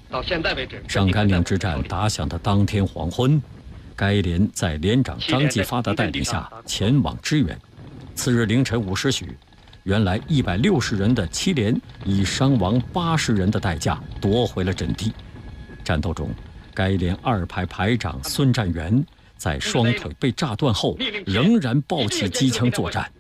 到现在为止， 上甘岭之战打响的当天黄昏，该连在连长张继发的带领下前往支援。次日凌晨5时许，原来160人的七连以伤亡80人的代价夺回了阵地。战斗中，该连2排排长孙占元在双腿被炸断后，仍然抱起机枪作战。